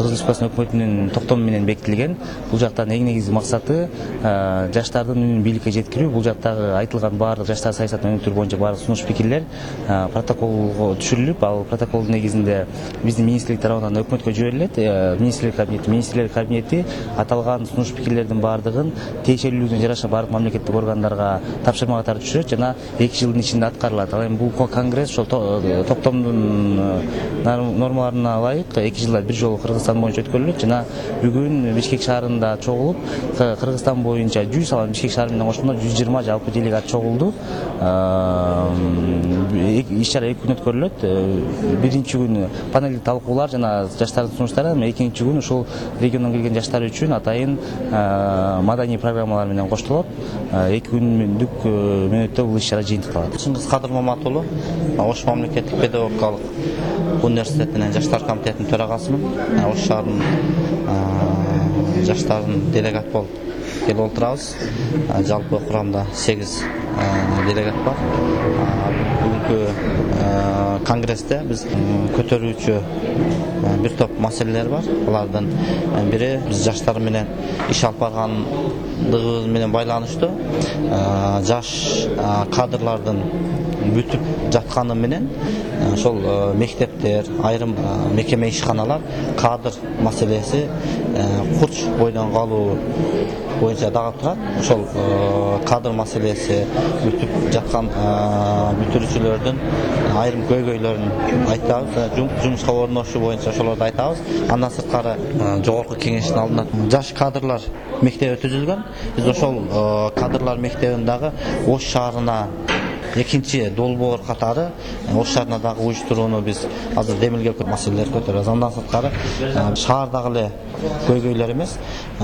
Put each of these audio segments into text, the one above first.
Кыргыз Республикасынын өкмөтүнүн токтому менен бекитилген. Бул жактан эң негизги максаты жаштардын үнүн бийликке жеткирүү. Бул жактагы айтылган баардык жаштар саясатын өнүктүрүү боюнча баардык сунуш пикирлер протоколго түшүрүлүп, ал протокол негизинде биздин министрлик тарабынан өкмөткө жиберилет. Министрлер кабинети аталган сунуш пикирлердин баардыгын тиешелүүлүгүнө жараша баардык мамлекеттик органдарга тапшырма катары түшүрөт жана 2 жылдын ичинде аткарылат. Ал эми бул конгресс ошол токтомдун нормаларына ылайык 2 жылда бир жолу Кыргызстан боюнча өткөрүлөт жана бүгүн Бишкек шаарында чогулуп, Кыргызстан боюнча 100, ал Бишкек шаары менен кошкондо 120 жалпы делегат чогулду. Иш-чара 2 күн өткөрүлөт. Биринчи күнү панелдик талкуулар жана жаштардын сунуштары, экинчи күнү ушул региондон келген жаштар үчүн атайын маданий программалар менен коштолот. 2 күндүк мөөнөттө бул иш-чара жыйынтыкталат. Чыңгыз Кадыр Маматұлы, Ош мамлекеттик педагогикалык университетинин жаштар комитетинин төрагасымын. Ош шаарынын жаштардын делегат болуп келип отурабыз. Жалпы курамда 8 делегат бар. Бүгүнкү конгрессте биз көтөрүүчү бир топ маселелер бар. Алардын бири биз жаштар менен иш алып баргандыгыбыз менен байланыштуу. Жаш кадрлардын бүтүп жатканы менен ошол мектептер, айрым мекеме ишканалар кадр маселеси курч бойдон калуу боюнча дагы турат. Ошол кадр маселеси бүтүп жаткан бүтүрүүчүлөрдүн айрым көйгөйлөрүн айтабыз, жумушка орношуу боюнча ошолорду айтабыз. Андан сырткары жогорку кеңештин алдына жаш кадрлар мектеби түзүлгөн. Биз ошол кадрлар мектебин дагы Ош шаарына экинчи долбоор катары Ош шаарына дагы уюштурууну биз азыр демилге маселелер көтөрөбүз. Андан сырткары шаардагы эле көйгөйлөр эмес,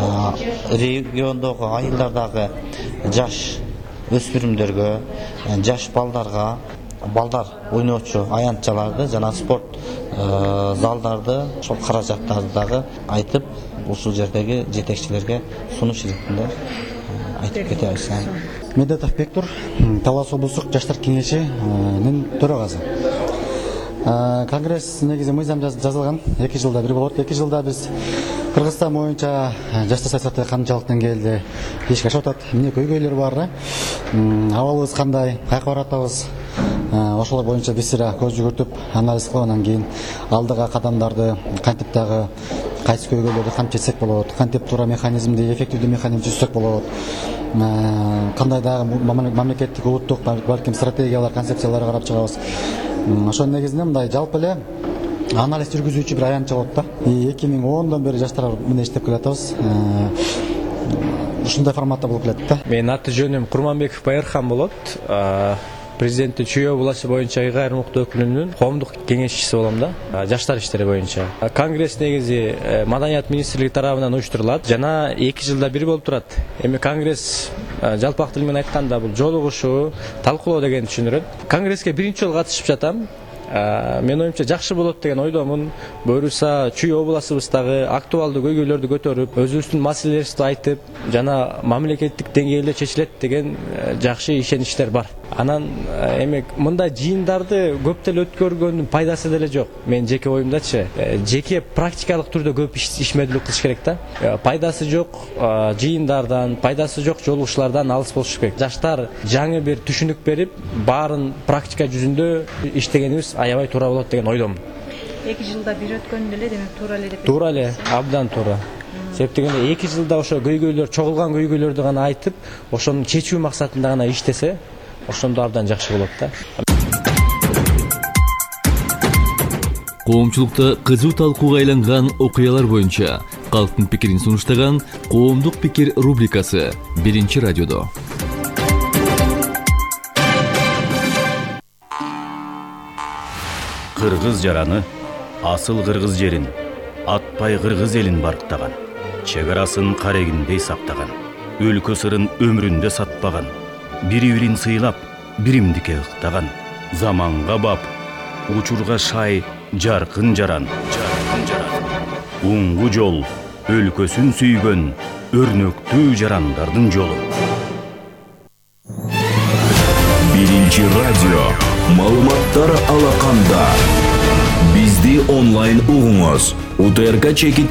региондогу айылдардагы жаш өспүрүмдөргө, жаш балдар ойноочу аянтчаларды жана спорт залдарды, ошол каражаттарды дагы айтып, ушул жердеги жетекчилерге сунуш иретинде айтып кетебиз. Медетов Бектур, Талас облустук жаштар кеңешинин төрагасы. Конгресс негизи мыйзам жазылган 2 жылда бир болот. 2 жылда биз Кыргызстан боюнча жаштар саясаты канчалык деңгээлде ишке ашып атат, эмне көйгөйлөр бар, абалыбыз кандай, каяка баратабыз, ошолор боюнча биз көз жүгүртүп анализ кылып, анан кийин алдыга кадамдарды кантип дагы кайсы көйгөйлөрдү камчы этсек болот, кантип туура механизмди, эффективдүү механизм түзсөк болот, кандай дагы мамлекеттик, улуттук, балким стратегиялар, концепциялар карап чыгабыз. Ошонун негизинде мындай жалпы эле анализ жүргүзүүчү бир аянтча болот да. 2010дон бери жаштар менен иштеп келатабыз. Ушундай форматта болуп келет да. Менин аты жөнүм Курманбеков Байырхан болот. Президенттин Чүй областы боюнча Айгайрым уктуу өкүлүнүн коомдук кеңешчиси болом да, жаштар иштери боюнча. Конгресс негизи Маданият министрлиги тарабынан уюштурулат жана 2 жылда бир болуп турат. Эми конгресс жалпак тил менен айтканда бул жолугушуу, талкуулоо деген түшүнүлөт. Конгресске биринчи жолу катышып жатам. Мен оюмча жакшы болот деген ойдомун. Буюрса Чүй областыбыздагы актуалдуу көйгөйлөрдү көтөрүп, өзүбүздүн маселелерибизди айтып, жана мамлекеттик деңгээлде чечилет деген жакшы ишеничтер бар. Анан эми мындай жыйындарды көп деле өткөргөндүн пайдасы деле жок. Мен жеке оюмдачы, жеке практикалык түрдө көп ишмердүүлүк кылыш керек да. Пайдасы жок жыйындардан, пайдасы жок жолугушуулардан алыс болуш керек. Жаштар жаңы бир түшүнүк берип, баарын практика жүзүндө иштегенибиз аябай туура болот деген ойдомун. 2 жылда бир өткөн деле демек туура эле деп. Туура эле, абдан туура. Себеп дегенде 2 жылда ошо көйгөйлөр, чогулган көйгөйлөрдү гана айтып, ошонун чечүү максатында гана иштесе, ошондо абдан жакшы болот да. Коомчулукта кызуу талкууга айланган окуялар боюнча калктын пикирин сунуштаган Коомдук пикир рубрикасы 1 радиодо. Кыргыз жараны асыл кыргыз жерин, атпай кыргыз элин барктаган, чегарасын карегиндей сактаган, өлкө сырын өмүрүндө сатпаган, бири-бирин сыйлап, биримдикке ыктаган, заманга бап, учурга шай, жаркын жаран, уңгу жол, өлкөсүн сүйгөн, өрнөктүү жарандардын жолу. 1 радио, маалыматтар алаканда. Бизди онлайн угуңуз. УТРК чекит